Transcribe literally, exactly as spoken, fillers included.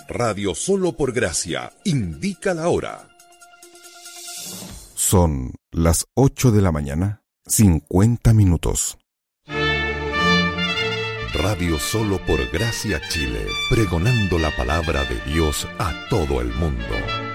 Radio Solo por Gracia indica la hora. Son las ocho de la mañana, cincuenta minutos. Radio Solo por Gracia Chile, pregonando la palabra de Dios a todo el mundo.